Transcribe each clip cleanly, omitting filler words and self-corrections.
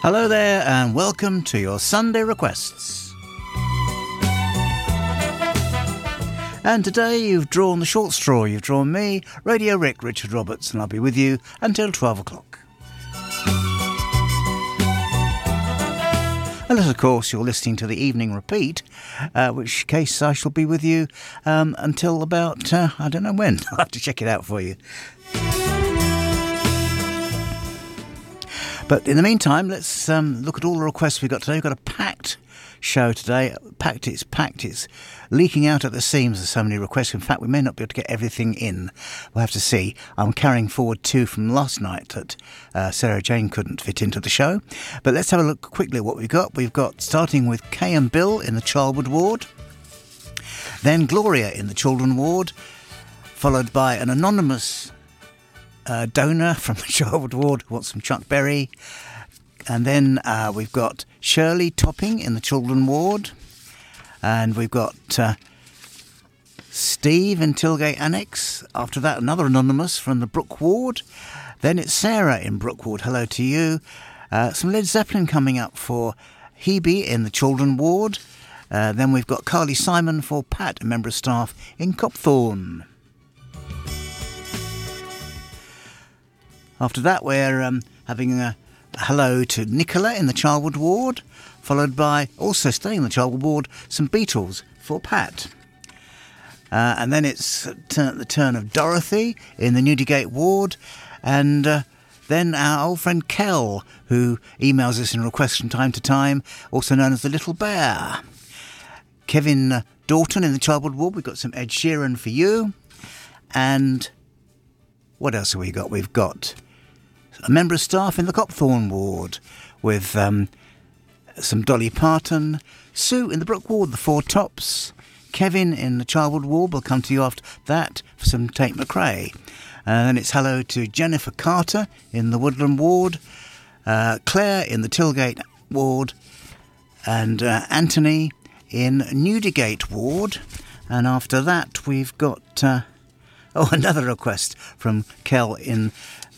Hello there and welcome to your Sunday requests. And today you've drawn the short straw. You've drawn me, Radio Rick, Richard Roberts, and I'll be with you until 12 o'clock. Unless, of course, you're listening to the evening repeat, which case I shall be with you until about, I don't know when. I'll have to check it out for you. But in the meantime, let's look at all the requests we've got today. We've got a packed show today. It's packed. It's leaking out at the seams. There's so many requests. In fact, we may not be able to get everything in. We'll have to see. I'm carrying forward two from last night that Sarah Jane couldn't fit into the show. But let's have a look quickly at what we've got. We've got, starting with Kay and Bill in the Charlwood ward. Then Gloria in the Children ward. Followed by an anonymous donor from the Charlwood ward who wants some Chuck Berry. And then we've got Shirley Topping in the Children ward. And we've got Steve in Tilgate Annex. After that, another anonymous from the Brook ward. Then it's Sarah in Brook ward. Hello to you. Some Led Zeppelin coming up for Hebe in the Children ward. Then we've got Carly Simon for Pat, a member of staff in Copthorne. After that, we're having a hello to Nicola in the Charlwood ward, followed by, also staying in the Charlwood ward, some Beatles for Pat. And then it's the turn of Dorothy in the Newdigate ward, and then our old friend Kel, who emails us in requests from time to time, also known as the Little Bear. Kevin Dalton in the Charlwood ward. We've got some Ed Sheeran for you. And what else have we got? We've got a member of staff in the Copthorne ward with some Dolly Parton, Sue in the Brook ward, the Four Tops, Kevin in the Charlwood ward. We'll come to you after that for some Tate McRae. And then it's hello to Jennifer Carter in the Woodland ward, Claire in the Tilgate ward, and Anthony in Newdigate ward. And after that we've got another request from Kel in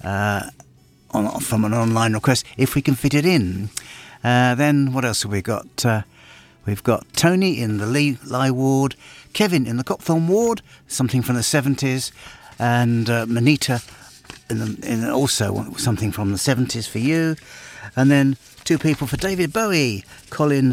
from an online request, if we can fit it in. Then what else have we got? We've got Tony in the Lye ward, Kevin in the Copthorne ward, something from the 70s, and Manita in also something from the 70s for you. And then two people for David Bowie, Colin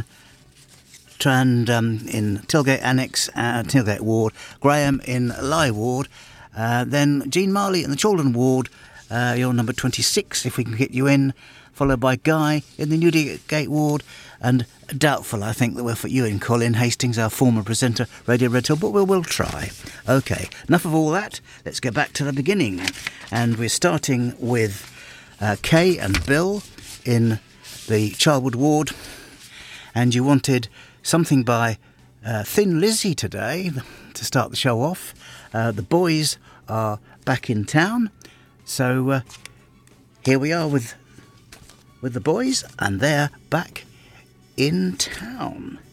Trand in Tilgate Annex, Tilgate ward, Graham in Lye ward, then Jean Marley in the Children ward. You're number 26, if we can get you in, followed by Guy in the Newdigate ward, and doubtful, I think, that we'll fit you in, Colin Hastings, our former presenter, Radio Red Hill, but we'll try. OK, enough of all that. Let's get back to the beginning. And we're starting with Kay and Bill in the Charlwood ward. And you wanted something by Thin Lizzy today to start the show off. The boys are back in town. So here we are with the boys, and they're back in town.